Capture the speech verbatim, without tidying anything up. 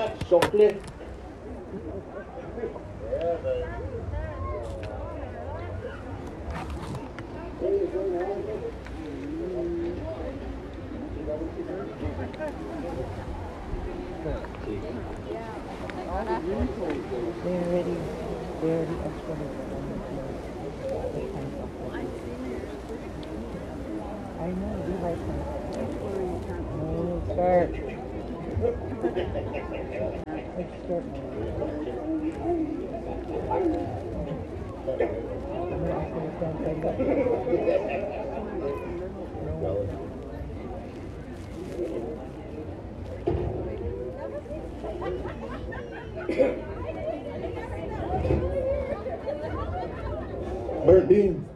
Chocolate. They're already, they're already exported from the kinds of food. I know, we like them. No, sir. Export. No, actually, can't tell you. Bird beans.